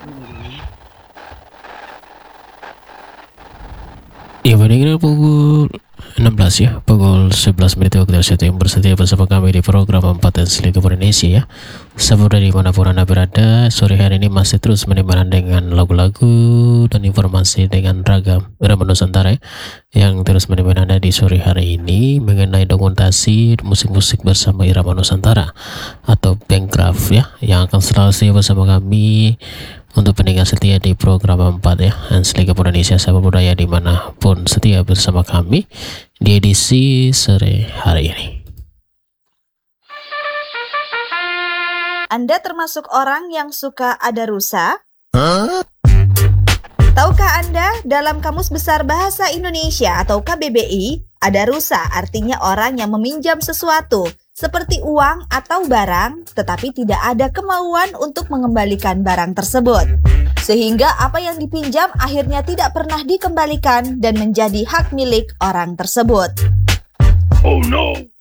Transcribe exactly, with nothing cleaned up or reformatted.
Ya, pada pukul enam belas ya, pukul sebelas menit waktu Indonesia yang bersedia bersama kami di program empat Ensli Indonesia ya. Sahabat dari manapun Anda berada, sore hari ini masih terus menemani dengan lagu-lagu dan informasi dengan ragam Irama Nusantara ya, yang terus menemani Anda di sore hari ini mengenai dokumentasi musik-musik bersama Irama Nusantara atau Bankcraft ya, yang akan selalu setia bersama kami untuk pendengar setia di program empat ya, Ensli Indonesia, sahabat budaya dimanapun setia bersama kami di edisi sore hari ini. Anda termasuk orang yang suka ada rusa? Tahukah Anda, dalam Kamus Besar Bahasa Indonesia atau K B B I, ada rusa artinya orang yang meminjam sesuatu, seperti uang atau barang, tetapi tidak ada kemauan untuk mengembalikan barang tersebut. Sehingga apa yang dipinjam akhirnya tidak pernah dikembalikan dan menjadi hak milik orang tersebut. Oh no!